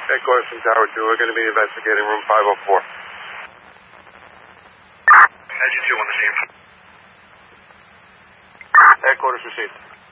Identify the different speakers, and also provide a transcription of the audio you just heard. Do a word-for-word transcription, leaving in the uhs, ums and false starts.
Speaker 1: Headquarters from Tower two. We're going to be investigating room five oh four.
Speaker 2: Engine two on the scene.
Speaker 1: Headquarters received.